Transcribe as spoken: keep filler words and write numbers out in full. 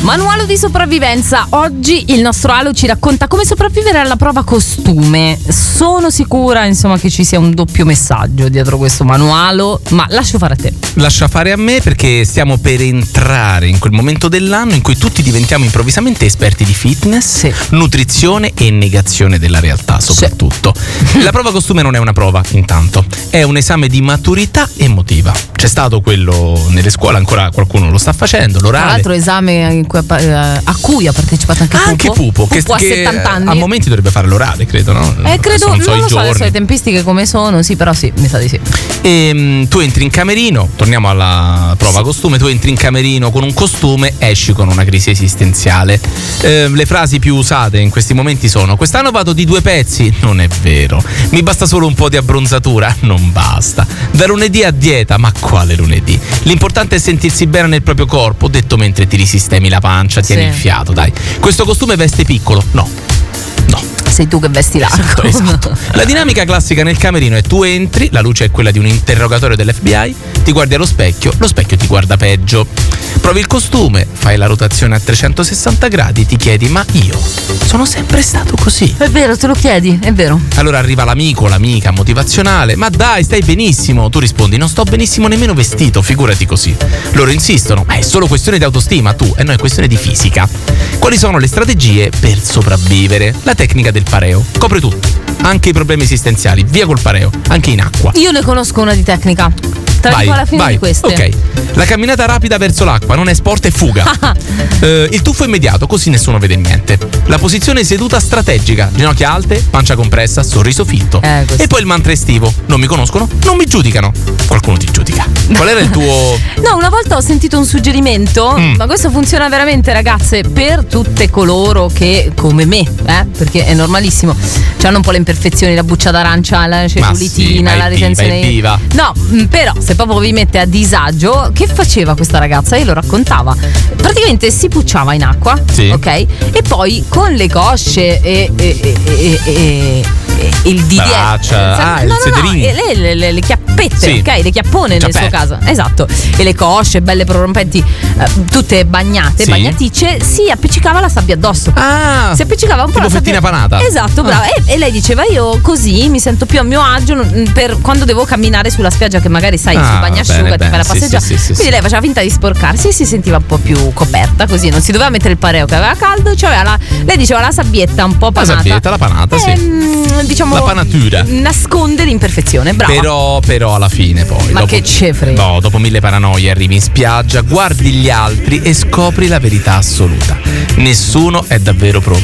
Manuale di sopravvivenza. Oggi il nostro Alo ci racconta come sopravvivere alla prova costume. Sono sicura, insomma, che ci sia un doppio messaggio dietro questo manuale, ma lascio fare a te. Lascia fare a me, perché stiamo per entrare in quel momento dell'anno in cui tutti diventiamo improvvisamente esperti di fitness, sì. nutrizione e negazione della realtà, soprattutto. Sì. La prova costume non è una prova, intanto, è un esame di maturità emotiva. C'è stato quello nelle scuole, ancora qualcuno lo sta facendo, l'orale. Tra l'altro esame in cui, a cui ha partecipato anche Pupo. Anche Pupo, che, Pupo a che settanta anni. A momenti dovrebbe fare l'orale, credo, no? Eh, credo, non so, non i lo so giorni. adesso le tempistiche come sono, sì, però sì, mi sa di sì. E, um, tu entri in camerino, torniamo alla prova sì. costume, tu entri in camerino con un costume, esci con una crisi esistenziale. Eh, le frasi più usate in questi momenti sono: quest'anno vado di due pezzi, non è vero, mi basta solo un po' di abbronzatura, non basta, da lunedì a dieta, ma quale lunedì? L'importante è sentirsi bene nel proprio corpo, detto mentre ti risistemi la pancia, tieni sì. il fiato, dai. Questo costume veste piccolo? No, no. Sei tu che vesti l'arco. Esatto, esatto. La dinamica classica nel camerino è: tu entri, la luce è quella di un interrogatorio dell'F B I, ti guardi allo specchio, lo specchio ti guarda peggio. Provi il costume, fai la rotazione a trecentosessanta gradi, ti chiedi: ma io sono sempre stato così? È vero, te lo chiedi, è vero. Allora arriva l'amico, l'amica motivazionale: ma dai, stai benissimo. Tu rispondi: non sto benissimo nemmeno vestito, figurati così. Loro insistono: ma è solo questione di autostima. Tu: e eh no, è questione di fisica. Quali sono le strategie per sopravvivere? La tecnica del pareo. Copre tutto, anche i problemi esistenziali, via col pareo, anche in acqua. Io ne conosco una di tecnica. Te la dico alla fine vai. di queste. Ok. La camminata rapida verso l'acqua non è sport, è fuga. eh, il tuffo immediato, così nessuno vede niente. La posizione seduta strategica, ginocchia alte, pancia compressa, sorriso finto. Eh, e poi il mantra estivo: non mi conoscono, non mi giudicano. Qualcuno ti giudica. Qual era il tuo... No, una volta ho sentito un suggerimento, mm. ma questo funziona veramente, ragazze, per tutte coloro che, come me, eh, perché è normalissimo, hanno un po' le imperfezioni, la buccia d'arancia, la cellulitina, sì, la retenzione. Viva. No, però se proprio vi mette a disagio, che faceva questa ragazza? Io lo raccontava. Praticamente si pucciava in acqua, sì. ok? E poi con le cosce e, e, e, e, e, e il D D L, braccia, ah, no, il sederino, no, le, le, le, le chiappette, sì. ok? Le chiappone nel suo caso, esatto. E le cosce belle prorompenti, eh, tutte bagnate, sì. bagnaticce, si appiccicava la sabbia addosso. Ah, si appiccicava un po' tipo la sabbia. fettina panata. Esatto, brava. Ah. E, e lei diceva: io così mi sento più a mio agio per quando devo camminare sulla spiaggia, che magari sai, ah, si bagnasciuga, bene, ti bene. fai la Sì, passeggiata. sì, sì, sì, Quindi sì. lei faceva finta di sporcarsi e si sentiva un po' più coperta, così non si doveva mettere il pareo che aveva caldo, cioè aveva la, lei diceva la sabbietta un po' panata. La sabbietta, la panata, e, sì. Mh, diciamo la panatura. Nasconde l'imperfezione, brava. Però, però alla fine poi Ma dopo, che ce frega. No, dopo mille paranoie arrivi in spiaggia, guardi gli altri e scopri la verità assoluta: nessuno è davvero pronto